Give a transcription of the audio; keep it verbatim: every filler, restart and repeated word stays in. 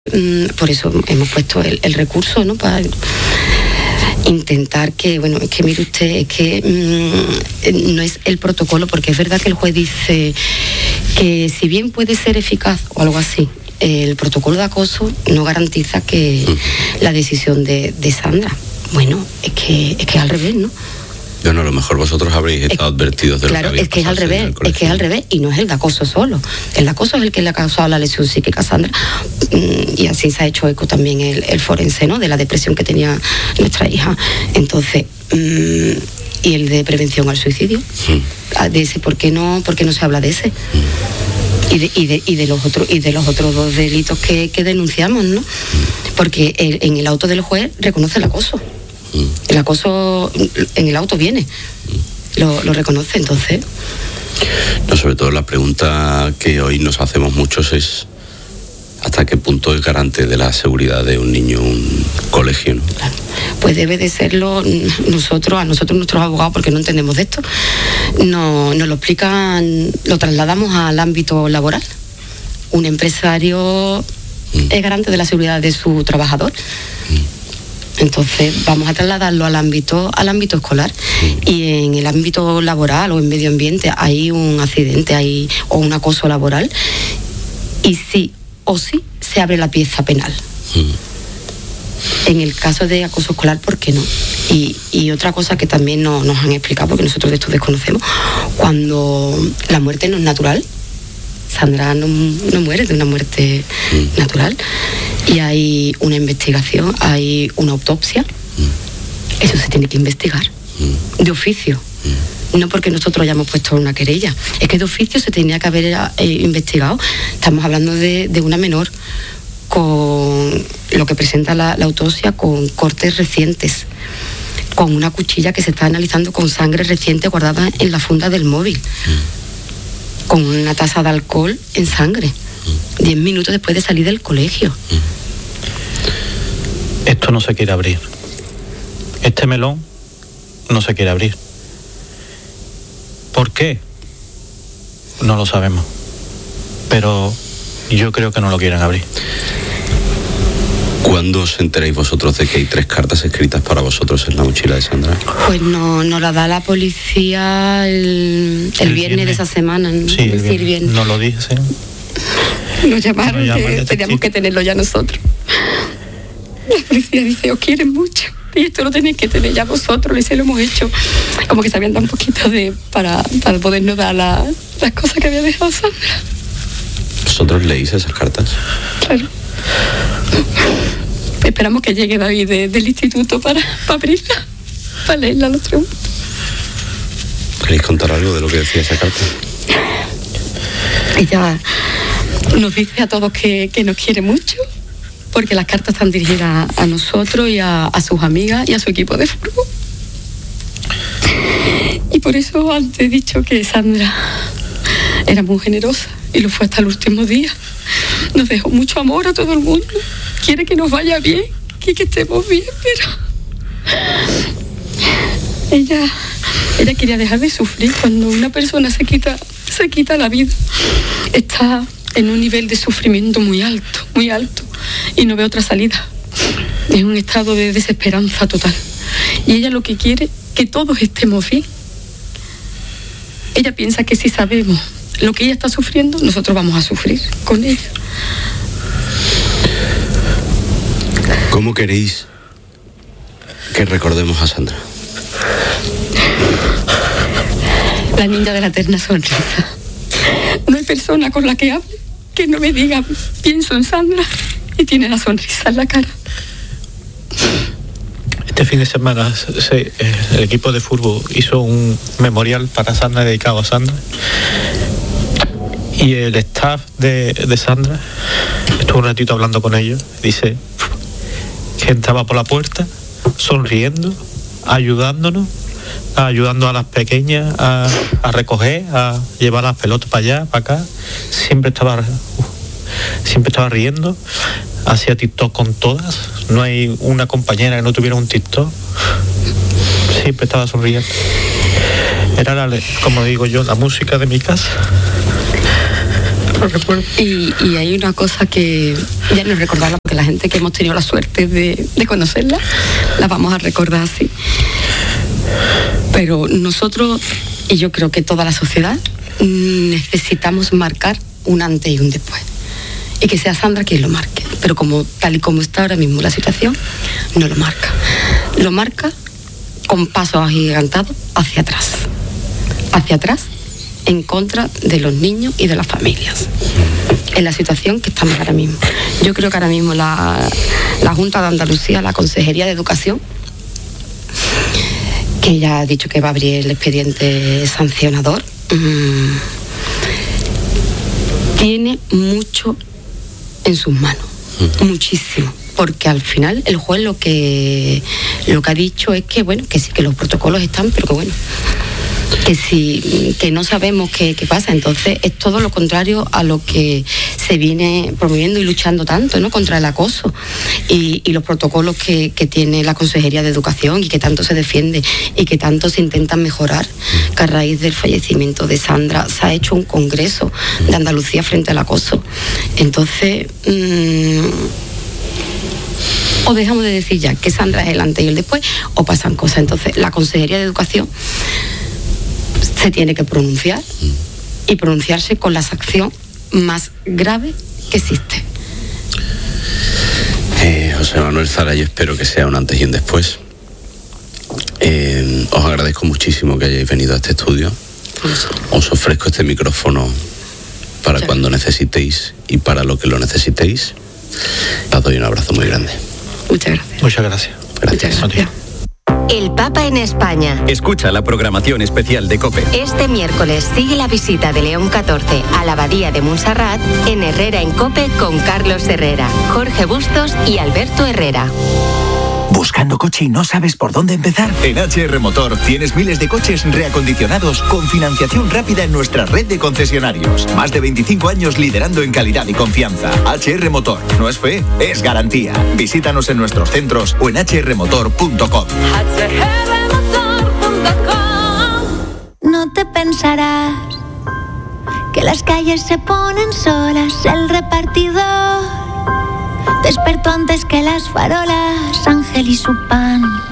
Por eso hemos puesto el, el recurso, ¿no? Para intentar que, bueno, es que mire usted, es que mmm, no es el protocolo, porque es verdad que el juez dice que si bien puede ser eficaz o algo así, el protocolo de acoso no garantiza que la decisión de, de Sandra. Bueno, es que es que es al revés, ¿no? Bueno, a lo mejor vosotros habréis estado es, advertidos de claro, lo que había es que es al revés, es que es al revés, y no es el de acoso solo. El de acoso es el que le ha causado la lesión psíquica a Sandra, y así se ha hecho eco también el, el forense, ¿no? De la depresión que tenía nuestra hija. Entonces, mmm, y el de prevención al suicidio, sí. De ese, ¿por qué no, por qué no se habla de ese? Sí. Y de, y de, y de los otros, y de los otros dos delitos que, que denunciamos, ¿no? Porque el, en el auto del juez reconoce el acoso. El acoso en el auto viene, lo, lo reconoce, entonces. No, sobre todo la pregunta que hoy nos hacemos muchos es ¿hasta qué punto es garante de la seguridad de un niño un colegio, ¿no? Claro. Pues debe de serlo nosotros, a nosotros nuestros abogados, porque no entendemos de esto, no, nos lo explican, lo trasladamos al ámbito laboral. Un empresario mm. es garante de la seguridad de su trabajador. Mm. Entonces vamos a trasladarlo al ámbito al ámbito escolar, y en el ámbito laboral o en medio ambiente hay un accidente hay, o un acoso laboral, y sí o sí se abre la pieza penal. En el caso de acoso escolar, ¿por qué no? Y, y otra cosa que también no, nos han explicado, porque nosotros de esto desconocemos, cuando la muerte no es natural, Sandra no, no muere de una muerte mm. natural, y hay una investigación, hay una autopsia, mm. eso se tiene que investigar, mm. de oficio, mm. no porque nosotros hayamos puesto una querella, es que de oficio se tenía que haber eh, investigado. Estamos hablando de, de una menor con lo que presenta la, la autopsia, con cortes recientes, con una cuchilla que se está analizando con sangre reciente guardada en la funda del móvil. Mm. Con una tasa de alcohol en sangre, diez minutos después de salir del colegio. Esto no se quiere abrir. Este melón no se quiere abrir. ¿Por qué? No lo sabemos. Pero yo creo que no lo quieren abrir. ¿Cuándo os enteréis vosotros de que hay tres cartas escritas para vosotros en la mochila de Sandra? Pues no, nos la da la policía el, el, el viernes, viernes de esa semana. ¿No? Sí, el viernes. El viernes. Nos lo dicen. Nos llamaron, nos que teníamos que tenerlo ya nosotros. La policía dice, os quieren mucho y esto lo tenéis que tener ya vosotros, y se lo hemos hecho. Como que se habían dado un poquito de para, para podernos dar la, las cosas que había dejado Sandra. ¿Vosotros leéis esas cartas? Claro. Esperamos que llegue David de, del instituto para, para abrirla, para leerla los tres. ¿Queréis contar algo de lo que decía esa carta? Ella nos dice a todos que, que nos quiere mucho, porque las cartas están dirigidas a nosotros y a, a sus amigas y a su equipo de fútbol. Y por eso antes he dicho que Sandra era muy generosa, y lo fue hasta el último día. Nos dejó mucho amor a todo el mundo. Quiere que nos vaya bien, que, que estemos bien, pero ella, ella quería dejar de sufrir. Cuando una persona se quita, se quita la vida, está en un nivel de sufrimiento muy alto, muy alto, y no ve otra salida. Es un estado de desesperanza total. Y ella lo que quiere es que todos estemos bien. Ella piensa que si sabemos lo que ella está sufriendo, nosotros vamos a sufrir con ella. ¿Cómo queréis que recordemos a Sandra? La niña de la eterna sonrisa. No hay persona con la que hable que no me diga, pienso en Sandra, y tiene la sonrisa en la cara. Este fin de semana se, el equipo de fútbol hizo un memorial para Sandra, dedicado a Sandra. Y el staff de, de Sandra estuvo un ratito hablando con ellos. Dice que entraba por la puerta sonriendo, ayudándonos, ayudando a las pequeñas a, a recoger, a llevar las pelotas para allá, para acá. Siempre estaba, uh, siempre estaba riendo, hacía TikTok con todas. No hay una compañera que no tuviera un TikTok. Siempre estaba sonriendo. Era, la, como digo yo, la música de mi casa. Lo recuerdo. Y, y hay una cosa que ya no es recordarla, porque la gente que hemos tenido la suerte de, de conocerla, la vamos a recordar así. Pero nosotros, y yo creo que toda la sociedad, necesitamos marcar un antes y un después. Y que sea Sandra quien lo marque. Pero como tal y como está ahora mismo la situación, no lo marca. Lo marca con pasos agigantados hacia atrás. Hacia atrás, en contra de los niños y de las familias. En la situación que estamos ahora mismo. Yo creo que ahora mismo la, la Junta de Andalucía, la Consejería de Educación, que ya ha dicho que va a abrir el expediente sancionador, mmm, tiene mucho en sus manos, uh-huh. muchísimo, porque al final el juez lo que lo que ha dicho es que bueno, que sí, que los protocolos están, pero que bueno, que sí, que no sabemos qué, qué pasa. Entonces es todo lo contrario a lo que se viene promoviendo y luchando tanto, ¿no?, contra el acoso y, y los protocolos que, que tiene la Consejería de Educación y que tanto se defiende y que tanto se intentan mejorar, que a raíz del fallecimiento de Sandra se ha hecho un congreso de Andalucía frente al acoso. Entonces mmm, o dejamos de decir ya que Sandra es el antes y el después, o pasan cosas. Entonces la Consejería de Educación se tiene que pronunciar y pronunciarse con la sanción más grave que existe. Eh, José Manuel Zara, yo espero que sea un antes y un después. Eh, os agradezco muchísimo que hayáis venido a este estudio. Os ofrezco este micrófono para Muchas cuando gracias. necesitéis y para lo que lo necesitéis. Os doy un abrazo muy grande. Muchas gracias. Muchas gracias. Gracias. Muchas gracias. El Papa en España. Escucha la programación especial de COPE. Este miércoles sigue la visita de León catorce a la Abadía de Montserrat en Herrera en COPE con Carlos Herrera, Jorge Bustos y Alberto Herrera. ¿Buscando coche y no sabes por dónde empezar? En H R Motor tienes miles de coches reacondicionados con financiación rápida en nuestra red de concesionarios. Más de veinticinco años liderando en calidad y confianza. H R Motor. No es fe, es garantía. Visítanos en nuestros centros o en h r motor punto com. h r motor punto com. No te pensarás que las calles se ponen solas. El repartidor despertó antes que las farolas, Ángel y su pan.